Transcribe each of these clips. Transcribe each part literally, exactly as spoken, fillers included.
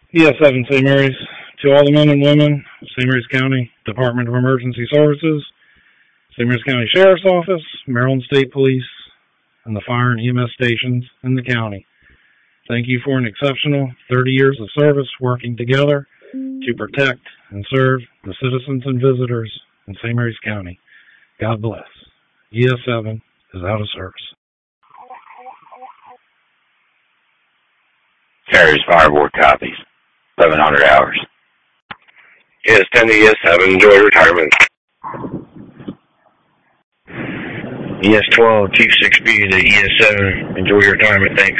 E S seven Saint Mary's. To all the men and women, Saint Mary's County Department of Emergency Services, Saint Mary's County Sheriff's Office, Maryland State Police, and the fire and E M S stations in the county. Thank you for an exceptional thirty years of service working together to protect and serve the citizens and visitors in Saint Mary's County. God bless. E S seven is out of service. Carries fireboard copies. eleven hundred hours. E S ten to E S seven, enjoy retirement. E S twelve, Chief six B to E S seven, enjoy your retirement, thanks.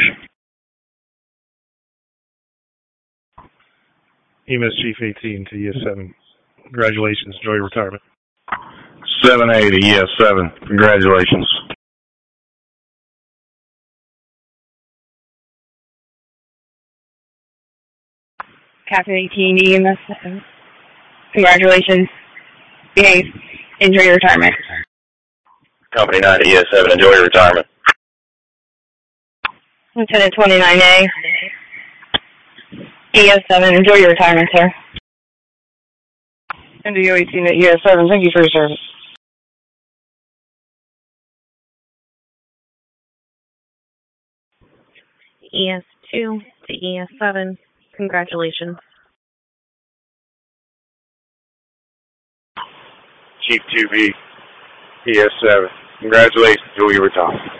E M S Chief eighteen to E S seven, congratulations, enjoy your retirement. seven A to E S seven, congratulations. Captain eighteen, E M S seven. Congratulations. Behave. Enjoy your retirement. Company nine to E S seven, enjoy your retirement. Lieutenant twenty-nine A. E S seven, enjoy your retirement, sir. N D O eighteen at E S seven, thank you for your service. E S two to E S seven, congratulations. Chief two B, E S seven, congratulations, enjoy your retirement.